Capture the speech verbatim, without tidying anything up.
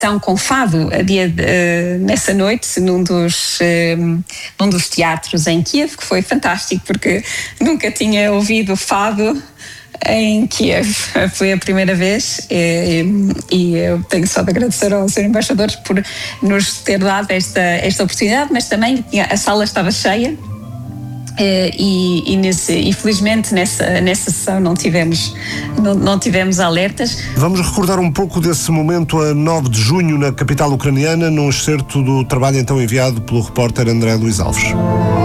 Então, com fado, a dia de, uh, nessa noite, num dos, uh, num dos teatros em Kiev, que foi fantástico, porque nunca tinha ouvido fado em Kiev. Foi a primeira vez e, e eu tenho só de agradecer ao senhor Embaixador por nos ter dado esta, esta oportunidade, mas também a sala estava cheia. E, e, nesse, e felizmente nessa, nessa sessão não tivemos, não, não tivemos alertas. Vamos recordar um pouco desse momento a nove de junho na capital ucraniana, num excerto do trabalho então enviado pelo repórter André Luís Alves.